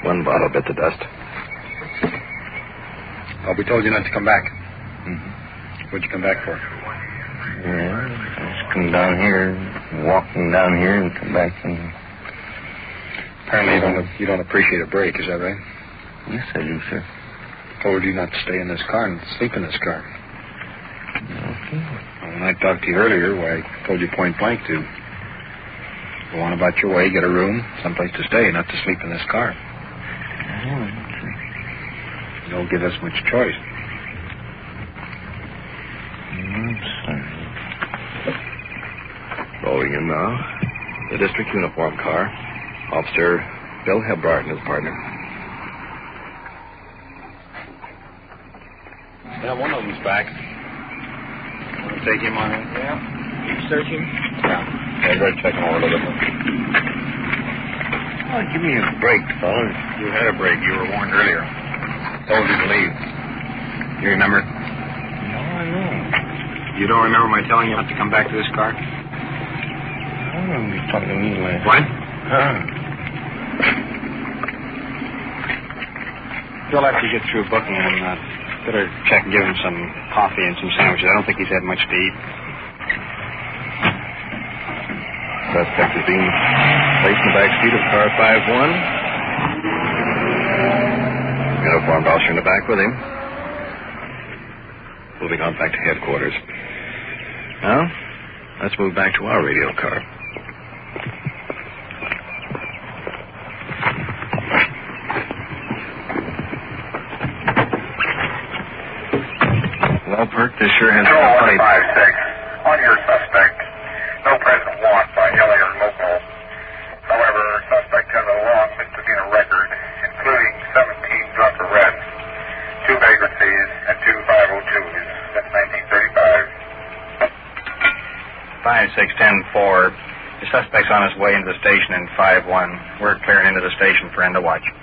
One bottle bit the dust. Oh, we told you not to come back. Mm-hmm. What'd you come back for? Yeah, I just come down here, walking down here, and come back and... Apparently you don't appreciate a break, is that right? Yes, I do, sir. I told you not to stay in this car and sleep in this car. Okay. When I talked to you earlier, I told you point blank to go on about your way, get a room, someplace to stay, not to sleep in this car. Oh, okay. You don't give us much choice. I'm sorry. Rolling in now. The district uniform car. Officer Bill Hebbart and his partner. Yeah, one of them's back. Want to take him on in? Yeah. Keep searching? Yeah. I better check him over a little bit. Oh, give me a break, fellas. You had a break. You were warned earlier. Told you to leave. You remember? No, I know. You don't remember my telling you not to come back to this car? I remember you talking to me last. What? Huh? Bill, after you get through booking him, better check and give him some coffee and some sandwiches. I don't think he's had much to eat. Suspect is being placed in the back seat of car 5-1. Uniformed officer in the back with him. Moving on back to headquarters. Now, let's move back to our radio car. Well, Perk, this sure has been a fight. 156. On your suspect. No present warrant by Hilliard local. However, suspect has a long misdemeanor record, including 17 drunk arrests, 2 vagrancies, and 2 502s since 1935. 5-6-10-4. The suspect's on his way into the station in 5-1. We're clearing into the station for end of watch.